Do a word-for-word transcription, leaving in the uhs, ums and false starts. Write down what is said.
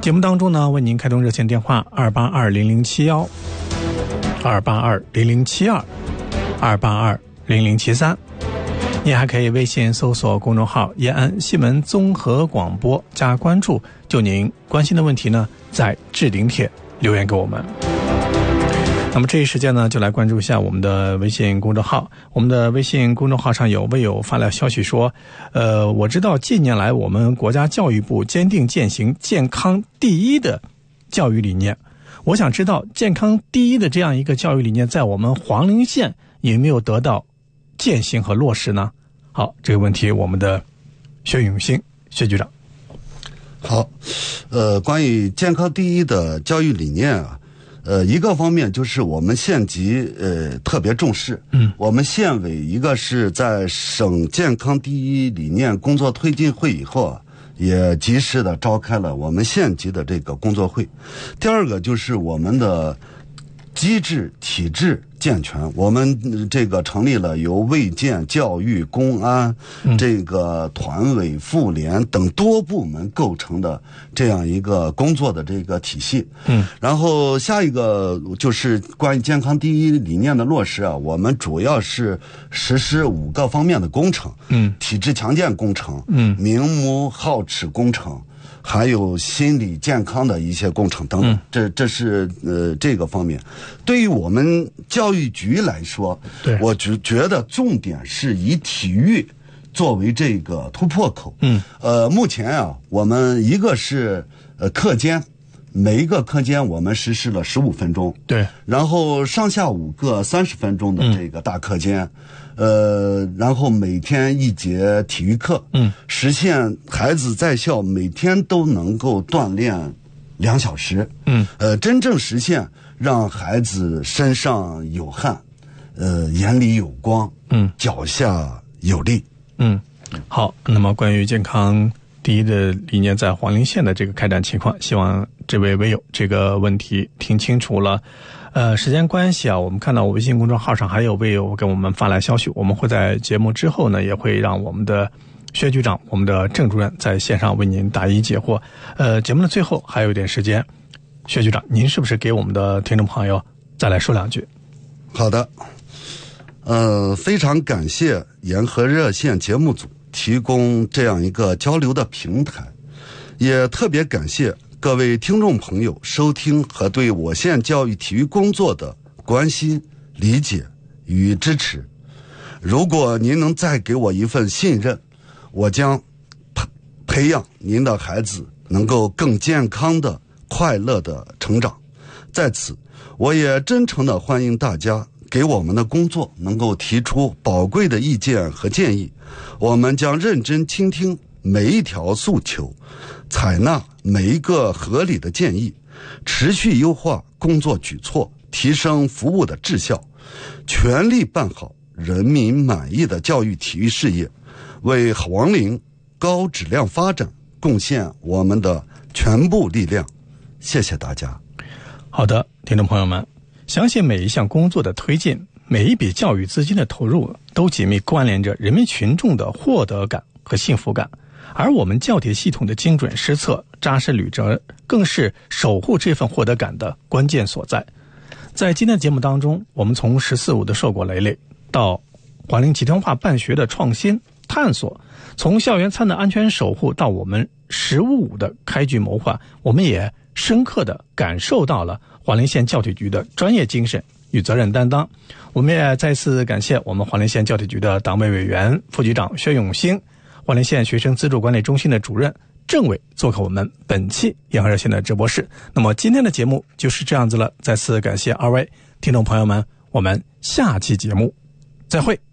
节目当中呢，为您开通热线电话二八二零零七幺、二八二零零七二、二八二零零七三。你还可以微信搜索公众号延安新闻综合广播加关注，就您关心的问题呢，在置顶帖留言给我们。那么这一时间呢，就来关注一下我们的微信公众号。我们的微信公众号上有微友发来消息说，呃，我知道近年来我们国家教育部坚定践行健康第一的教育理念，我想知道健康第一的这样一个教育理念在我们黄陵县有没有得到践行和落实呢？好，这个问题我们的薛永兴薛局长。 好，呃，关于健康第一的教育理念啊，呃，一个方面就是我们县级呃特别重视，嗯，我们县委一个是在省健康第一理念工作推进会以后啊，也及时的召开了我们县级的这个工作会。第二个就是我们的机制体制健全，我们这个成立了由卫健、教育、公安、嗯、这个团委、妇联等多部门构成的这样一个工作的这个体系。嗯，然后下一个就是关于健康第一理念的落实啊，我们主要是实施五个方面的工程。嗯，体质强健工程，嗯，明目皓齿工程。还有心理健康的一些工程等等，嗯、这这是呃这个方面。对于我们教育局来说，对，我觉觉得重点是以体育作为这个突破口。嗯，呃，目前啊，我们一个是呃课间，每一个课间我们实施了十五分钟，对，然后上下五个三十分钟的这个大课间。嗯呃，然后每天一节体育课，嗯，实现孩子在校每天都能够锻炼两小时，嗯，呃，真正实现让孩子身上有汗，呃，眼里有光，嗯，脚下有力，嗯， 好。那么关于健康第一的理念在黄陵县的这个开展情况，希望这位微友这个问题听清楚了。呃，时间关系啊，我们看到微信公众号上还有微友给我们发来消息，我们会在节目之后呢，也会让我们的薛局长、我们的郑主任在线上为您答疑解惑。呃，节目的最后还有一点时间，薛局长，您是不是给我们的听众朋友再来说两句？ 好的，呃，非常感谢沿河热线节目组提供这样一个交流的平台，也特别感谢各位听众朋友收听和对我县教育体育工作的关心、理解与支持。如果您能再给我一份信任，我将培培养您的孩子能够更健康的、快乐的成长。在此，我也真诚的欢迎大家给我们的工作能够提出宝贵的意见和建议，我们将认真倾听每一条诉求，采纳每一个合理的建议，持续优化工作举措，提升服务的质效，全力办好人民满意的教育体育事业，为黄陵高质量发展贡献我们的全部力量。谢谢大家。 好的，听众朋友们，相信每一项工作的推进，每一笔教育资金的投入，都紧密关联着人民群众的获得感和幸福感。而我们教体系统的精准施策、扎实履责，更是守护这份获得感的关键所在。在今天的节目当中，我们从十四五的硕果累累，到黄陵集团化办学的创新探索，从校园餐的安全守护到我们十五五的开局谋划，我们也深刻地感受到了黄陵县教体局的专业精神与责任担当。我们也再次感谢我们黄陵县教体局的党委委员、副局长薛永兴，黄陵县学生资助管理中心的主任郑伟做客我们本期沿河热线的直播室。那么今天的节目就是这样子了，再次感谢二位听众朋友们，我们下期节目再会。